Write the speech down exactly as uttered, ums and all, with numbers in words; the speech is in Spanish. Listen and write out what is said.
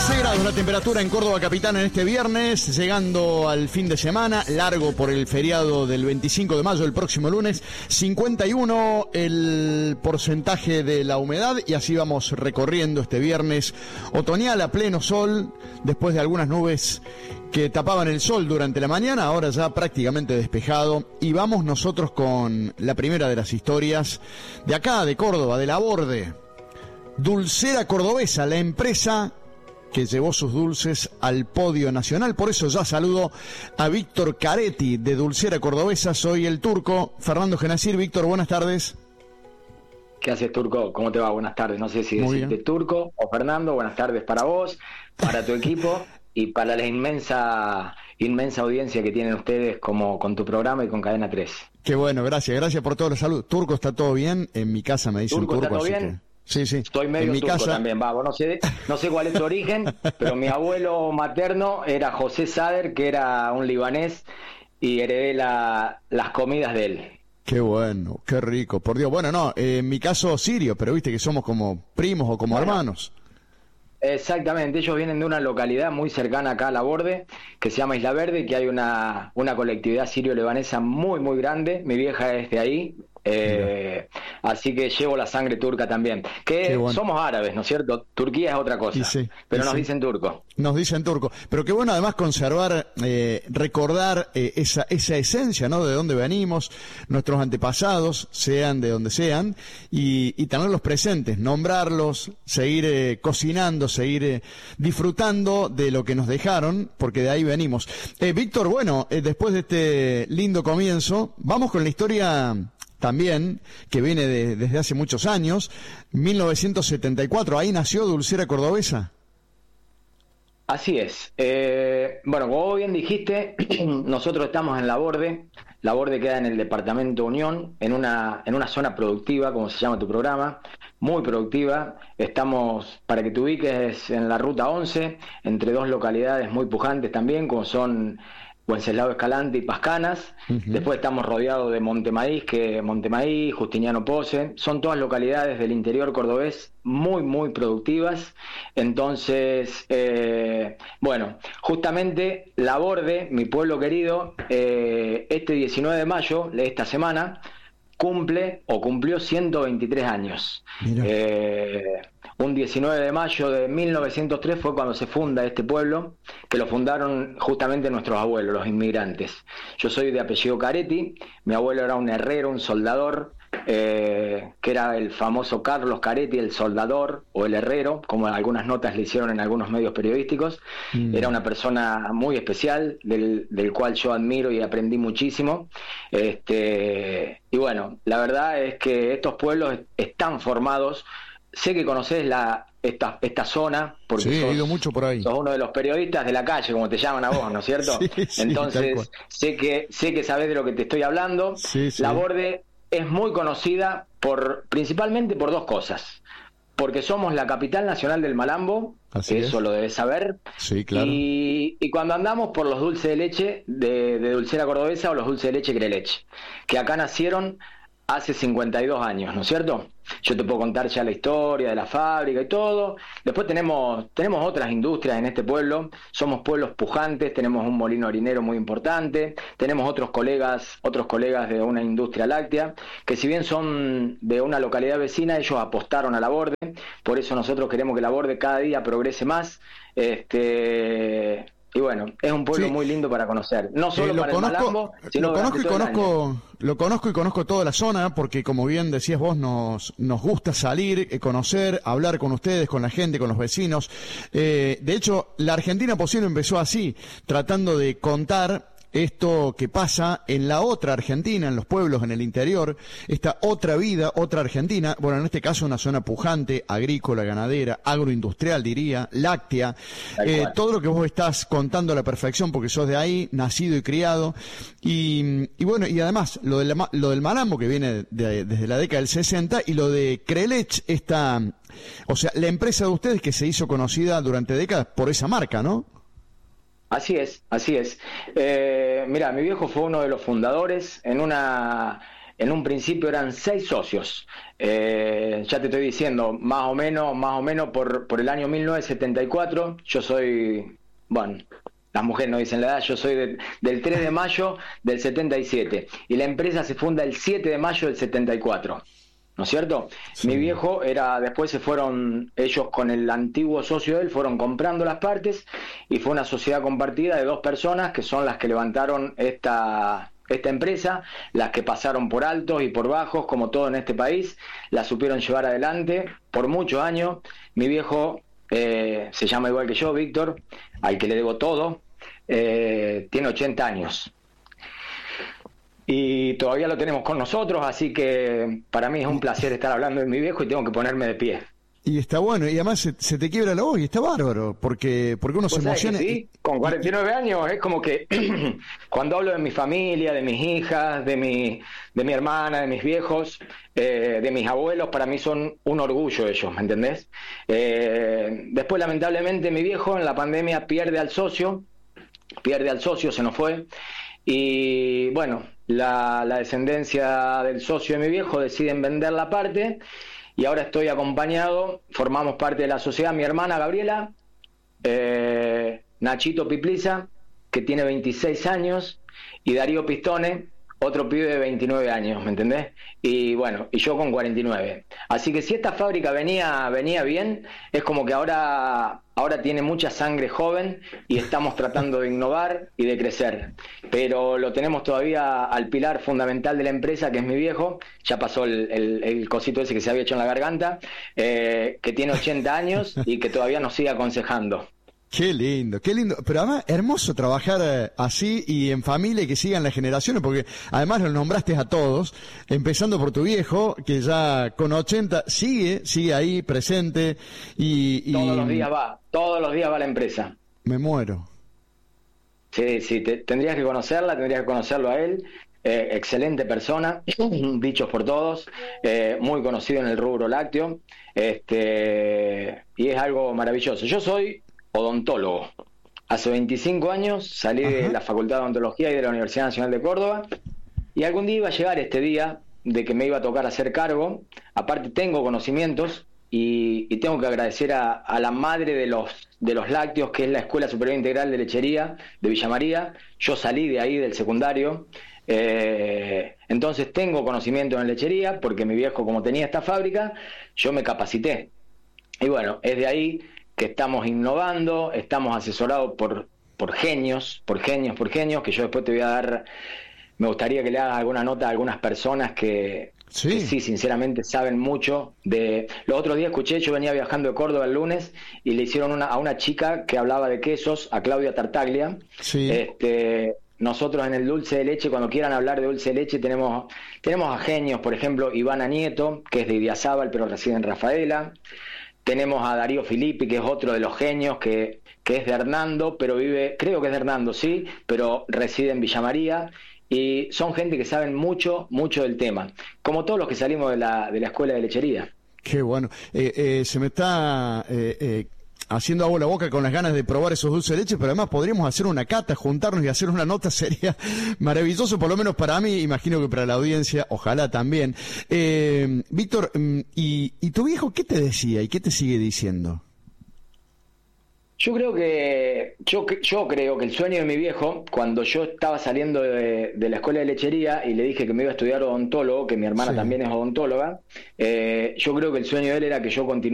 dieciséis grados la temperatura en Córdoba capital en este viernes, llegando al fin de semana, largo por el feriado del veinticinco de mayo, el próximo lunes. Cincuenta y uno el porcentaje de la humedad, y así vamos recorriendo este viernes otoñal a pleno sol, después de algunas nubes que tapaban el sol durante la mañana, ahora ya prácticamente despejado. Y vamos nosotros con la primera de las historias de acá, de Córdoba, de Laborde. Dulcera Cordobesa, la empresa que llevó sus dulces al podio nacional. Por eso ya saludo a Víctor Caretti de Dulcera Cordobesa. Soy el Turco, Fernando Genacir. Víctor, buenas tardes. ¿Qué haces, Turco? ¿Cómo te va? Buenas tardes. No sé si decirte Turco o Fernando. Buenas tardes para vos, para tu equipo y para la inmensa inmensa audiencia que tienen ustedes como con tu programa y con Cadena tres. Qué bueno, gracias. Gracias por todos los saludos. Turco, ¿está todo bien? En mi casa me dicen Turco. ¿Turco está todo así bien? Que... Sí, sí. Estoy medio en mi turco casa... también, va, no sé, no sé cuál es tu origen, pero mi abuelo materno era José Sader, que era un libanés, y heredé la, las comidas de él. Qué bueno, qué rico, por Dios. Bueno, no, eh, en mi caso sirio, pero viste que somos como primos o como bueno, hermanos. Exactamente, ellos vienen de una localidad muy cercana acá a Laborde, que se llama Isla Verde, que hay una, una colectividad sirio-lebanesa muy, muy grande. Mi vieja es de ahí. Eh, así que llevo la sangre turca también, que bueno. Somos árabes, ¿no es cierto? Turquía es otra cosa, sí, pero nos sí. dicen turco. Nos dicen turco, pero qué bueno además conservar, eh, recordar eh, esa esa esencia, ¿no? De dónde venimos, nuestros antepasados, sean de donde sean, y, y tenerlos presentes, nombrarlos, seguir eh, cocinando, seguir eh, disfrutando de lo que nos dejaron, porque de ahí venimos. Eh, Víctor, bueno, eh, después de este lindo comienzo, vamos con la historia... También, que viene de, desde hace muchos años, mil novecientos setenta y cuatro, ahí nació Dulcera Cordobesa. Así es. Eh, bueno, como bien dijiste, nosotros estamos en Laborde. Laborde queda en el departamento Unión, en una, en una zona productiva, como se llama tu programa, muy productiva. Estamos, para que te ubiques, en la ruta once, entre dos localidades muy pujantes también, como son Wenceslao Escalante y Pascanas. Uh-huh. Después estamos rodeados de Montemaíz, que Montemaíz, Justiniano Pose, son todas localidades del interior cordobés muy, muy productivas. Entonces, eh, bueno, justamente Laborde, mi pueblo querido, eh, este diecinueve de mayo de esta semana, cumple o cumplió ciento veintitrés años. Eh, un diecinueve de mayo de mil novecientos tres fue cuando se funda este pueblo, que lo fundaron justamente nuestros abuelos, los inmigrantes. Yo soy de apellido Caretti, mi abuelo era un herrero, un soldador, eh, que era el famoso Carlos Caretti, el soldador o el herrero, como algunas notas le hicieron en algunos medios periodísticos. Mm. Era una persona muy especial, del, del cual yo admiro y aprendí muchísimo. Este, y bueno, la verdad es que estos pueblos están formados. Sé que conocés la, esta, esta zona, porque sí, sos, he ido mucho por ahí. Sos uno de los periodistas de la calle, como te llaman a vos, ¿no es cierto? Sí, sí, entonces, sé que sé que sabés de lo que te estoy hablando. Sí, sí. Laborde es muy conocida por principalmente por dos cosas. Porque somos la capital nacional del malambo, Así que es. Eso lo debes saber. Sí, claro. Y, y cuando andamos por los dulces de leche de, de Dulcera Cordobesa o los dulces de leche Creleche, que acá nacieron hace cincuenta y dos años, ¿no es cierto? Yo te puedo contar ya la historia de la fábrica y todo. Después tenemos tenemos otras industrias en este pueblo. Somos pueblos pujantes, tenemos un molino harinero muy importante, tenemos otros colegas, otros colegas de una industria láctea, que si bien son de una localidad vecina, ellos apostaron a Laborde. Por eso nosotros queremos que Laborde cada día progrese más. Este... Y bueno, es un pueblo sí. muy lindo para conocer, no solo eh, para conozco, el malambo, sino lo conozco y conozco, lo conozco y conozco toda la zona, porque como bien decías vos, nos nos gusta salir, conocer, hablar con ustedes, con la gente, con los vecinos. Eh, de hecho, la Argentina Posible empezó así, tratando de contar esto que pasa en la otra Argentina, en los pueblos, en el interior, esta otra vida, otra Argentina, bueno, en este caso una zona pujante, agrícola, ganadera, agroindustrial, diría, láctea, eh, todo lo que vos estás contando a la perfección, porque sos de ahí, nacido y criado, y, y bueno, y además, lo, de la, lo del malambo, que viene de, desde la década del sesenta, y lo de Crelech, esta, o sea, la empresa de ustedes que se hizo conocida durante décadas por esa marca, ¿no? Así es, así es. Eh, mira, mi viejo fue uno de los fundadores en una en un principio eran seis socios. Eh, ya te estoy diciendo, más o menos, más o menos por, por el año mil novecientos setenta y cuatro, yo soy, bueno, las mujeres no dicen la edad, yo soy de, del tres de mayo del setenta y siete, y la empresa se funda el siete de mayo del setenta y cuatro. ¿No es cierto? Sí. Mi viejo era, después se fueron, ellos con el antiguo socio de él, fueron comprando las partes y fue una sociedad compartida de dos personas que son las que levantaron esta, esta empresa, las que pasaron por altos y por bajos, como todo en este país, la supieron llevar adelante por muchos años. Mi viejo eh, se llama igual que yo, Víctor, al que le debo todo, eh, tiene ochenta años. Y todavía lo tenemos con nosotros, así que para mí es un placer estar hablando de mi viejo y tengo que ponerme de pie. Y está bueno, y además se, se te quiebra la voz y está bárbaro, porque porque uno se emociona. Sí, con cuarenta y nueve años es como que cuando hablo de mi familia, de mis hijas, de mi de mi hermana, de mis viejos, eh, de mis abuelos, para mí son un orgullo ellos, ¿me entendés? Eh, después, lamentablemente, mi viejo en la pandemia pierde al socio, pierde al socio, se nos fue, y bueno, la, la descendencia del socio de mi viejo deciden vender la parte y ahora estoy acompañado, formamos parte de la sociedad, mi hermana Gabriela, eh, Nachito Pipliza, que tiene veintiséis años, y Darío Pistone, otro pibe de veintinueve años, ¿me entendés? Y bueno, y yo con cuarenta y nueve. Así que si esta fábrica venía venía bien, es como que ahora ahora tiene mucha sangre joven y estamos tratando de innovar y de crecer. Pero lo tenemos todavía al pilar fundamental de la empresa, que es mi viejo, ya pasó el, el, el cosito ese que se había hecho en la garganta, eh, que tiene ochenta años y que todavía nos sigue aconsejando. Qué lindo, qué lindo. Pero además, hermoso trabajar eh, así y en familia y que sigan las generaciones, porque además los nombraste a todos, empezando por tu viejo, que ya con ochenta sigue, sigue ahí presente y... y... Todos los días va, todos los días va a la empresa. Me muero. Sí, sí, te, tendrías que conocerla, tendrías que conocerlo a él. Eh, excelente persona, dichos por todos, eh, muy conocido en el rubro lácteo, este, y es algo maravilloso. Yo soy odontólogo. Hace veinticinco años salí Ajá. de la Facultad de Odontología y de la Universidad Nacional de Córdoba, y algún día iba a llegar este día de que me iba a tocar hacer cargo. Aparte tengo conocimientos y, y tengo que agradecer a, a la madre de los de los lácteos, que es la Escuela Superior Integral de Lechería de Villa María. Yo salí de ahí del secundario, eh, entonces tengo conocimiento en lechería porque mi viejo, como tenía esta fábrica, yo me capacité, y bueno, es de ahí que estamos innovando, estamos asesorados por, por genios, por genios, por genios, que yo después te voy a dar, me gustaría que le hagas alguna nota a algunas personas que sí, que sí sinceramente saben mucho de... Los otros días escuché, yo venía viajando de Córdoba el lunes y le hicieron una, a una chica que hablaba de quesos, a Claudia Tartaglia. Sí. Este, nosotros en el dulce de leche, cuando quieran hablar de dulce de leche, tenemos, tenemos a genios, por ejemplo, Ivana Nieto, que es de Idiazábal, pero reside en Rafaela. Tenemos a Darío Filippi, que es otro de los genios, que, que es de Hernando, pero vive, creo que es de Hernando, sí, pero reside en Villa María, y son gente que saben mucho, mucho del tema, como todos los que salimos de la, de la escuela de lechería. Qué bueno. Eh, eh, se me está eh, eh, haciendo agua la boca con las ganas de probar esos dulces de leche, pero además podríamos hacer una cata, juntarnos y hacer una nota, sería maravilloso, por lo menos para mí, imagino que para la audiencia, ojalá también. Eh, Víctor, ¿y, ¿y tu viejo qué te decía y qué te sigue diciendo? Yo creo que yo, yo creo que el sueño de mi viejo, cuando yo estaba saliendo de, de la escuela de lechería y le dije que me iba a estudiar odontólogo, que mi hermana sí. también es odontóloga, eh, yo creo que el sueño de él era que yo continuara